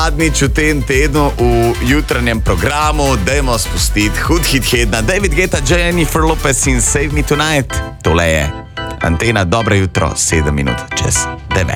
Zadnjič v tem tednu v jutranjem programu, dajmo spustiti hud hit tedna. David Guetta, Jennifer Lopez in Save Me Tonight. Tole je Antena, dobro jutro, 7 minut čez 9.